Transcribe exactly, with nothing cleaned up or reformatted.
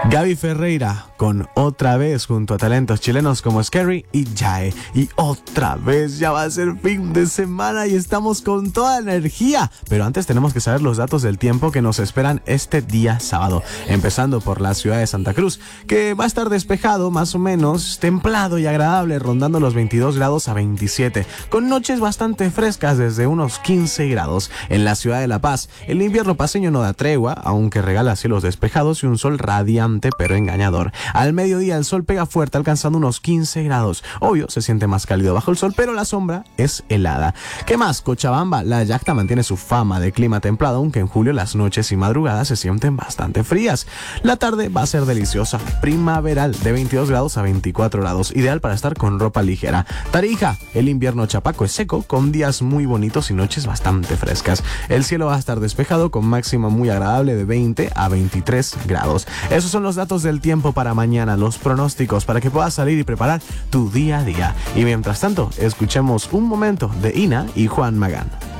Gaby Ferreira con Otra Vez junto a talentos chilenos como Scary y Jae. Y otra vez ya va a ser fin de semana y estamos con toda la energía. Pero antes tenemos que saber los datos del tiempo que nos esperan este día sábado. Empezando por la ciudad de Santa Cruz, que va a estar despejado, más o menos templado y agradable, rondando los veintidós grados a veintisiete, con noches bastante frescas desde unos quince grados. En la ciudad de La Paz, el invierno paceño no da tregua, aunque regala cielos despejados y un sol radiante pero engañador. Al mediodía el sol pega fuerte, alcanzando unos quince grados. Obvio, se siente más cálido bajo el sol, pero la sombra es helada. ¿Qué más? Cochabamba, la yacta mantiene su fama de clima templado, aunque en julio las noches y madrugadas se sienten bastante frías. La tarde va a ser deliciosa, primaveral, de veintidós grados a veinticuatro grados, ideal para estar con ropa ligera. Tarija, el invierno chapaco es seco, con días muy bonitos y noches bastante frescas. El cielo va a estar despejado, con máxima muy agradable de veinte a veintitrés grados. Esos son los datos del tiempo para mañana, los pronósticos para que puedas salir y preparar tu día a día. Y mientras tanto, escuchemos un momento de Ina y Juan Magán.